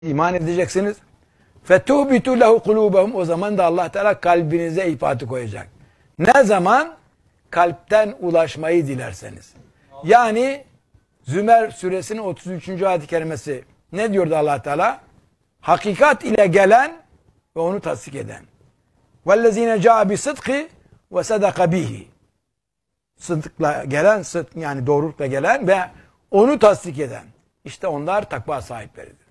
iman edeceksiniz. فَتُهْبِتُ لَهُ قُلُوبَهُمْ O zaman da Allah Teala kalbinize ifatı koyacak. Ne zaman? Kalpten ulaşmayı dilerseniz. Yani Zümer suresinin 33. ayet-i kerimesi ne diyordu Allah Teala? Hakikat ile gelen ve onu tasdik eden. وَالَّذ۪ينَ جَاءَ بِصِدْقِ وَسَدَقَ بِهِ Sıdkla gelen, yani doğrulukla gelen ve onu tasdik eden. İşte onlar takva sahipleridir.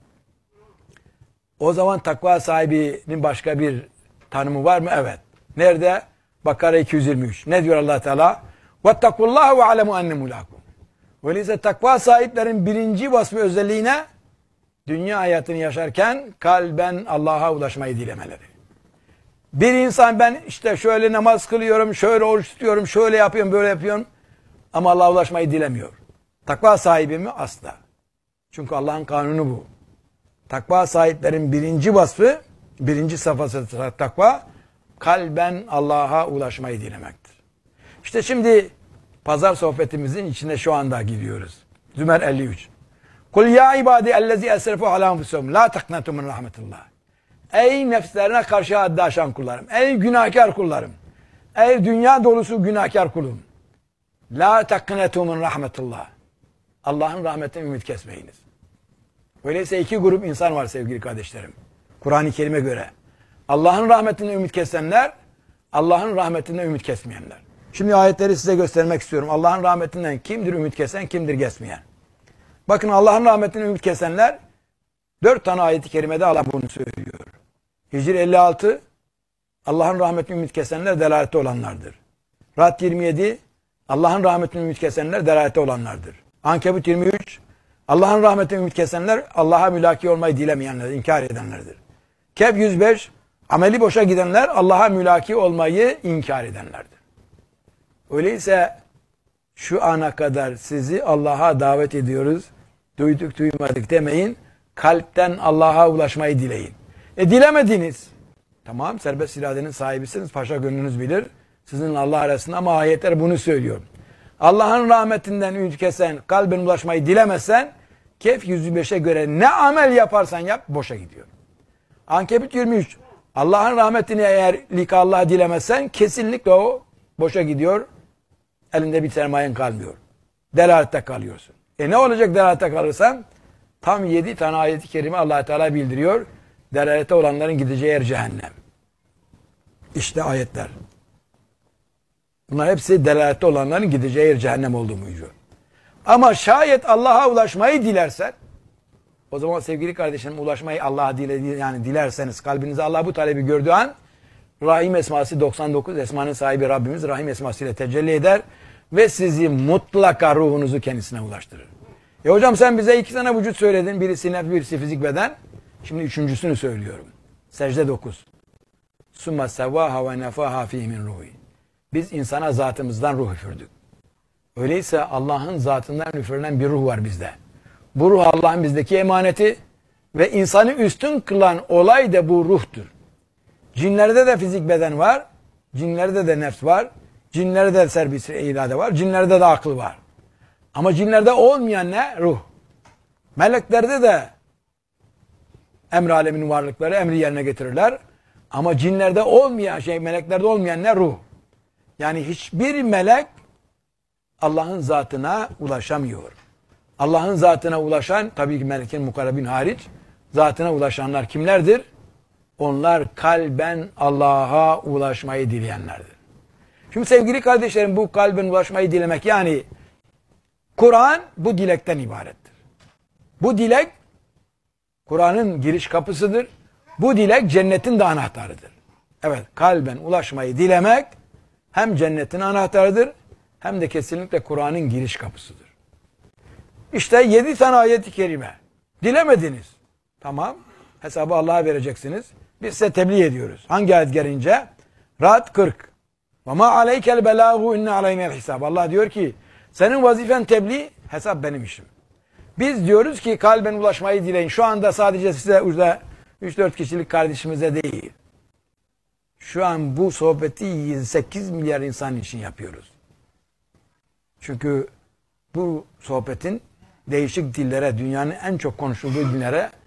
O zaman takva sahibinin başka bir tanımı var mı? Evet. Nerede? Bakara 223. Ne diyor Allah Teala? وَاتَّقُوا اللّٰهُ وَعَلَمُوا اَنَّ مُلَاكُمْ Öyleyse takva sahiplerin birinci vasfı özelliğine dünya hayatını yaşarken kalben Allah'a ulaşmayı dilemeleri. Bir insan ben işte şöyle namaz kılıyorum, şöyle oruç tutuyorum, şöyle yapıyorum, böyle yapıyorum ama Allah'a ulaşmayı dilemiyor. Takva sahibi mi? Asla. Çünkü Allah'ın kanunu bu. Takva sahiplerin birinci vasfı, birinci safhası takva, kalben Allah'a ulaşmayı dilemektir. İşte şimdi pazar sohbetimizin içine şu anda gidiyoruz. Zümer 53. Kul ya ibadi ellezî esrefu alâ enfusihim la taknatû min rahmetillah. Ey nefslerine karşı haddi aşan kullarım. Ey günahkar kullarım. Ey dünya dolusu günahkar kulum. La taknatû min rahmetillah. Allah'ın rahmetinden ümit kesmeyiniz. Öyleyse iki grup insan var sevgili kardeşlerim. Kur'an-ı Kerim'e göre. Allah'ın rahmetinden ümit kesenler, Allah'ın rahmetinden ümit kesmeyenler. Şimdi ayetleri size göstermek istiyorum. Allah'ın rahmetinden kimdir ümit kesen, kimdir kesmeyen? Bakın Allah'ın rahmetinden ümit kesenler 4 tane ayet-i kerimede Allah bunu söylüyor. Hicr 56 Allah'ın rahmetinden ümit kesenler delalette olanlardır. Rad 27 Allah'ın rahmetinden ümit kesenler delalette olanlardır. Ankebut 23 Allah'ın rahmetinden ümit kesenler Allah'a mülaki olmayı dilemeyenler, inkar edenlerdir. Kehf 105 ameli boşa gidenler Allah'a mülaki olmayı inkar edenlerdir. Öyleyse şu ana kadar sizi Allah'a davet ediyoruz. Duyduk duymadık demeyin. Kalpten Allah'a ulaşmayı dileyin. Dilemediniz. Tamam, serbest iradenin sahibisiniz. Paşa gönlünüz bilir. Sizinle Allah arasında ama ayetler bunu söylüyor. Allah'ın rahmetinden ümit kesen, kalben ulaşmayı dilemezsen Kehf 105'e göre ne amel yaparsan yap boşa gidiyor. Ankebut 23 Allah'ın rahmetini eğer Allah dilemezsen kesinlikle o boşa gidiyor. Elinde bir sermayen kalmıyor. Delalette kalıyorsun. Ne olacak delalette kalırsan? Tam 7 tane ayet-i kerime Allah Teala bildiriyor. Delalette olanların gideceği yer cehennem. İşte ayetler. Bunlar hepsi delalette olanların gideceği yer cehennem olduğu muyucu. Ama şayet Allah'a ulaşmayı dilersen, o zaman sevgili kardeşlerim ulaşmayı Allah'a dilerseniz, kalbinize Allah bu talebi gördüğü an, Rahim esması 99, esmanın sahibi Rabbimiz Rahim esmasıyla tecelli eder ve sizi mutlaka ruhunuzu kendisine ulaştırır. Hocam sen bize 2 tane vücut söyledin, birisi nefs, birisi fizik beden. Şimdi 3.'sünü söylüyorum. Secde 9. Summa sevvaha ve nefaha fî min ruhi. Biz insana zatımızdan ruh üfürdük. Öyleyse Allah'ın zatından üfürülen bir ruh var bizde. Bu ruh Allah'ın bizdeki emaneti ve insanı üstün kılan olay da bu ruhtur. Cinlerde de fizik beden var, cinlerde de nefs var, cinlerde de serbest irade var, cinlerde de akıl var. Ama cinlerde olmayan ne? Ruh. Meleklerde de emr aleminin varlıkları emri yerine getirirler. Ama cinlerde olmayan meleklerde olmayan ne? Ruh. Yani hiçbir melek Allah'ın zatına ulaşamıyor. Allah'ın zatına ulaşan, tabii ki melekin mukarrabin hariç, zatına ulaşanlar kimlerdir? Onlar kalben Allah'a ulaşmayı dileyenlerdir. Şimdi sevgili kardeşlerim bu kalben ulaşmayı dilemek yani Kur'an bu dilekten ibarettir. Bu dilek Kur'an'ın giriş kapısıdır. Bu dilek cennetin de anahtarıdır. Evet, kalben ulaşmayı dilemek hem cennetin anahtarıdır hem de kesinlikle Kur'an'ın giriş kapısıdır. İşte 7 tane ayet-i kerime. Dilemediniz. Tamam. Hesabı Allah'a vereceksiniz. Biz size tebliğ ediyoruz. Hangi ayet gelince? Ra'd 40. Ve ma aleykel belâhu inne aleynel hisab. Allah diyor ki senin vazifen tebliğ, hesap benim işim. Biz diyoruz ki kalben ulaşmayı dileyin. Şu anda sadece size 3-4 kişilik kardeşimize değil. Şu an bu sohbeti 8 milyar insan için yapıyoruz. Çünkü bu sohbetin değişik dillere, dünyanın en çok konuşulduğu dillere